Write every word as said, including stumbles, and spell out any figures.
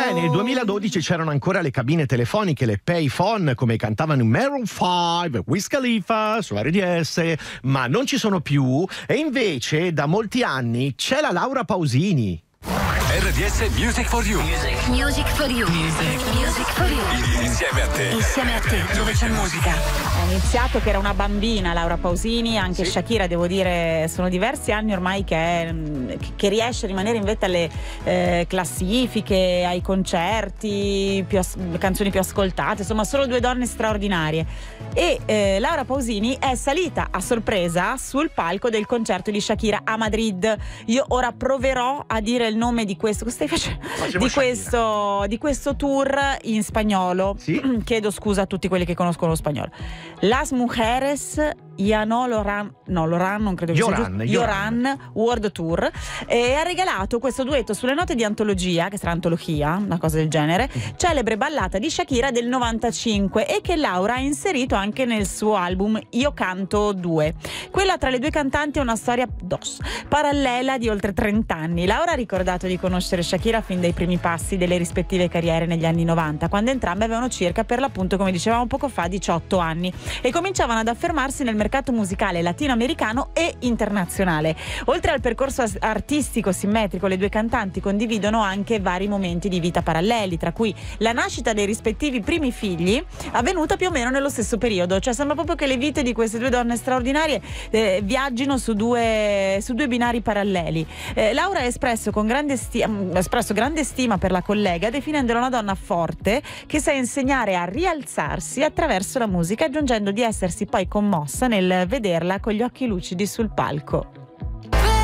Beh, nel duemiladodici c'erano ancora le cabine telefoniche, le payphone, come cantavano in Maroon cinque, Wiz Khalifa su R D S, ma non ci sono più, e invece da molti anni c'è la Laura Pausini. R D S Music for You. Music, Music for You. Music, Music for You. Insieme a te. Insieme a te, dove c'è musica. Ha iniziato che era una bambina Laura Pausini, anche sì. Shakira, devo dire, sono diversi anni ormai che, che riesce a rimanere in vetta alle eh, classifiche, ai concerti, più as- canzoni più ascoltate, insomma solo due donne straordinarie. E eh, Laura Pausini è salita a sorpresa sul palco del concerto di Shakira a Madrid. Io ora proverò a dire il nome di questo, cosa stai facendo? Di questo, di questo tour in spagnolo. Sì? Chiedo scusa a tutti quelli che conoscono lo spagnolo. Las mujeres ya no lo ran, no lo ran, non credo che Yoran, sia giusto. Yoran. Yoran World Tour, e ha regalato questo duetto sulle note di antologia, che sarà antologia, una cosa del genere, celebre ballata di Shakira del novantacinque, e che Laura ha inserito anche nel suo album Io Canto due. Quella tra le due cantanti è una storia dos, parallela di oltre trenta anni. Laura ha ricordato di conoscere Shakira fin dai primi passi delle rispettive carriere negli anni novanta, quando entrambe avevano circa, per l'appunto, come dicevamo poco fa, diciotto anni, e cominciavano ad affermarsi nel mercato musicale latinoamericano e internazionale. Oltre al percorso artistico simmetrico, le due cantanti condividono anche vari momenti di vita paralleli, tra cui la nascita dei rispettivi primi figli, avvenuta più o meno nello stesso periodo. Cioè sembra proprio che le vite di queste due donne straordinarie eh, viaggino su due, su due binari paralleli. Eh, Laura ha espresso, con grande stima, ha espresso grande stima per la collega, definendola una donna forte che sa insegnare a rialzarsi attraverso la musica, aggiungendo di essersi poi commossa nel vederla con gli occhi lucidi sul palco.